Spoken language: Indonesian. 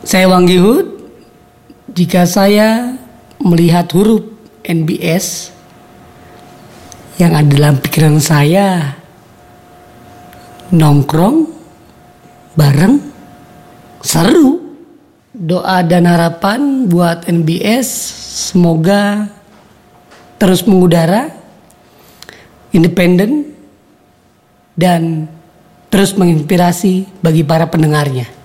Saya Wang Gihud. Jika saya melihat huruf NBS yang ada dalam pikiran saya, nongkrong bareng seru. Doa dan harapan buat NBS semoga terus mengudara, independen, dan terus menginspirasi bagi para pendengarnya.